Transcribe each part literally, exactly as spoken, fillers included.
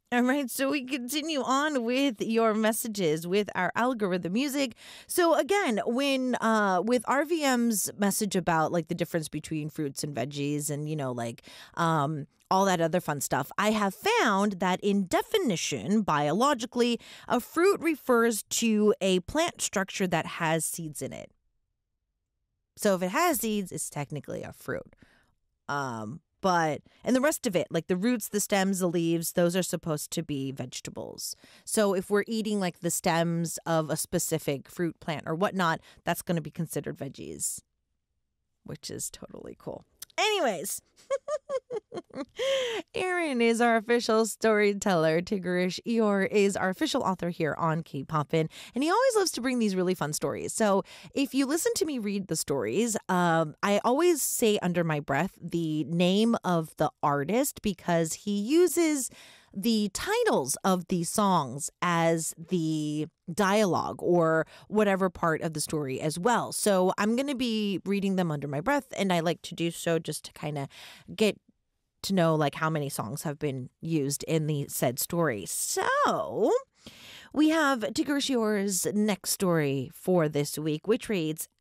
All right, so we continue on with your messages with our algorithm music. So again, when uh with R V M's message about like the difference between fruits and veggies and you know like um all that other fun stuff, I have found that in definition, biologically, a fruit refers to a plant structure that has seeds in it. So if it has seeds, it's technically a fruit. Um, but and the rest of it, like the roots, the stems, the leaves, those are supposed to be vegetables. So if we're eating like the stems of a specific fruit plant or whatnot, that's going to be considered veggies, which is totally cool. Anyways, Aaron is our official storyteller. Tigrish Eeyore is our official author here on K-Poppin', and he always loves to bring these really fun stories. So if you listen to me read the stories, um, I always say under my breath the name of the artist because he uses the titles of these songs as the dialogue or whatever part of the story as well. So I'm going to be reading them under my breath, and I like to do so just to kind of get to know like how many songs have been used in the said story. So we have Tigrish Eeyore's next story for this week, which reads,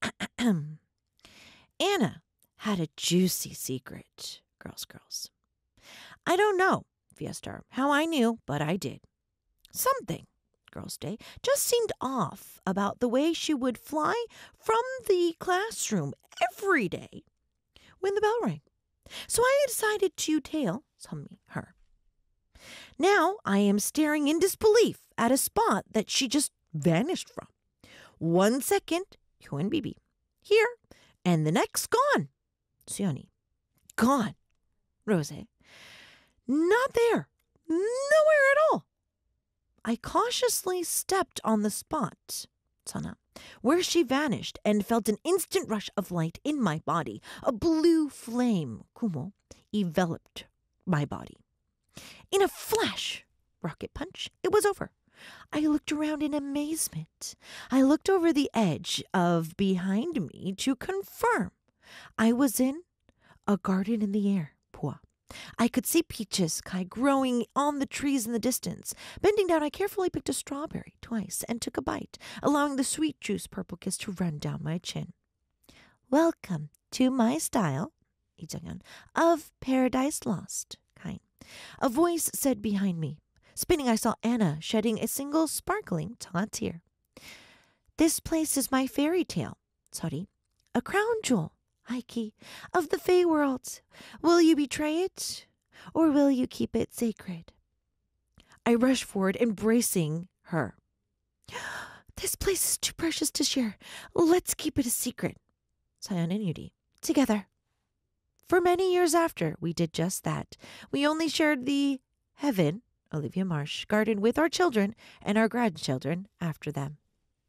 Anna had a juicy secret. Girls, girls. I don't know, Fiestar, how I knew, but I did. Something, Girls' Day, just seemed off about the way she would fly from the classroom every day when the bell rang. So I decided to tell some her. Now I am staring in disbelief at a spot that she just vanished from. One second, Hyun Bibi, here, and the next gone. Seoni, gone. Rose, not there, nowhere at all. I cautiously stepped on the spot, Sana, where she vanished and felt an instant rush of light in my body. A blue flame, Kumo, enveloped my body. In a flash, rocket punch, it was over. I looked around in amazement. I looked over the edge of behind me to confirm. I was in a garden in the air, Pua. I could see peaches Kai growing on the trees in the distance. Bending down, I carefully picked a strawberry twice and took a bite, allowing the sweet juice purple kiss to run down my chin. Welcome to my style, Lee of Paradise Lost, kind. A voice said behind me. Spinning, I saw Anna shedding a single sparkling tear. This place is my fairy tale, sorry, a crown jewel. Heike, of the Fey world. Will you betray it, or will you keep it sacred? I rushed forward, embracing her. This place is too precious to share. Let's keep it a secret. Sion and Yudi, together. For many years after, we did just that. We only shared the heaven, Olivia Marsh, garden with our children and our grandchildren after them.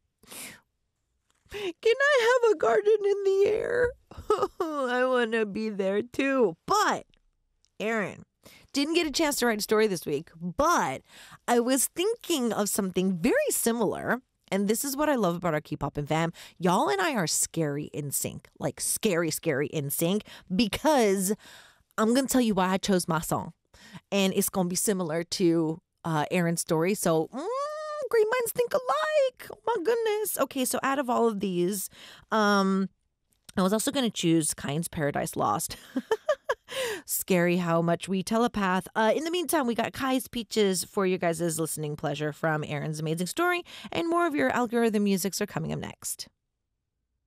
Can I have a garden in the air? I want to be there too. But, Aaron, didn't get a chance to write a story this week, but I was thinking of something very similar. And this is what I love about our K-Poppin' fam. Y'all and I are scary in sync. Like scary, scary in sync. Because I'm going to tell you why I chose my song. And it's going to be similar to uh, Aaron's story. So, mm, great minds think alike. Oh my goodness. Okay, so out of all of these, um, I was also going to choose Kind's Paradise Lost. Scary how much we telepath. Uh, in the meantime, we got Kai's Peaches for you guys' listening pleasure from Aaron's amazing story, and more of your algorithm musics are coming up next.